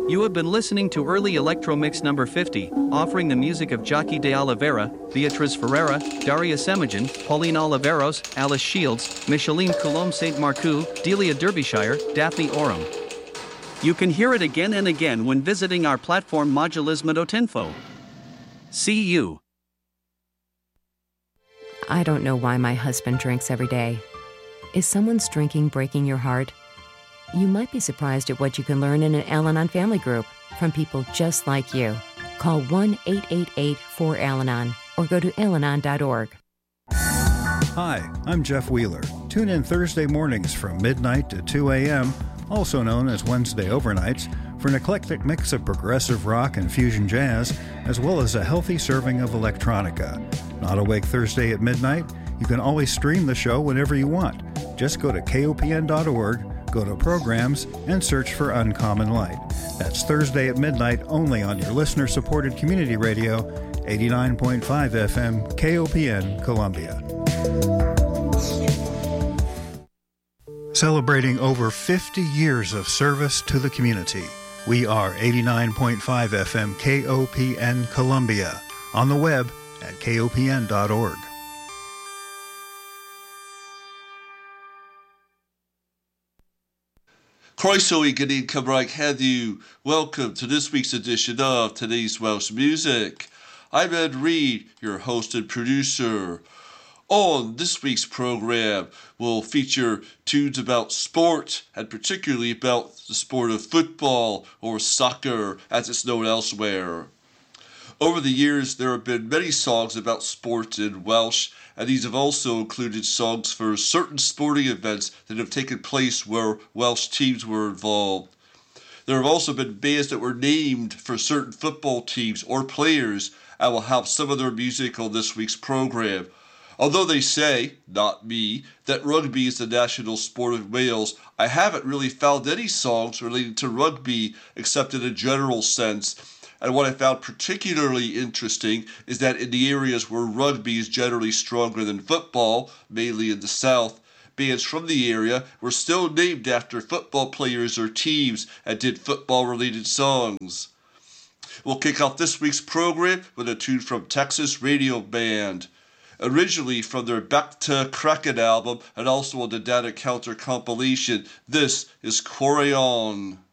You have been listening to Early Electro Mix number 50, offering the music of Jockey de Oliveira, Beatriz Ferreira, Daria Semijan, Pauline Oliveros, Alice Shields, Micheline Coulombe St. Marcoux, Delia Derbyshire, Daphne Oram. You can hear it again and again when visiting our platform modulismo.info. See you. I don't know why my husband drinks every day. Is someone's drinking breaking your heart? You might be surprised at what you can learn in an Al-Anon family group from people just like you. Call 1-888-4-AL-ANON or go to alanon.org. Hi, I'm Jeff Wheeler. Tune in Thursday mornings from midnight to 2 a.m., also known as Wednesday overnights, for an eclectic mix of progressive rock and fusion jazz, as well as a healthy serving of electronica. Not awake Thursday at midnight? You can always stream the show whenever you want. Just go to kopn.org, go to Programs, and search for Uncommon Light. That's Thursday at midnight only on your listener-supported community radio, 89.5 FM, KOPN, Columbia. Celebrating over 50 years of service to the community, we are 89.5 FM, KOPN, Columbia. On the web at kopn.org. Croeso I Gynnin Cymraeg heddiw. Welcome to this week's edition of Today's Welsh Music. I'm Ed Reed, your host and producer. On this week's program, we'll feature tunes about sport, and particularly about the sport of football, or soccer, as it's known elsewhere. Over the years, there have been many songs about sport in Welsh, and these have also included songs for certain sporting events that have taken place where Welsh teams were involved. There have also been bands that were named for certain football teams or players, and we'll have some of their music on this week's program. Although they say, not me, that rugby is the national sport of Wales, I haven't really found any songs related to rugby except in a general sense. And what I found particularly interesting is that in the areas where rugby is generally stronger than football, mainly in the south, bands from the area were still named after football players or teams and did football-related songs. We'll kick off this week's program with a tune from Texas Radio Band. Originally from their Back to Kraken album and also on the Data Counter compilation, this is Quarry On.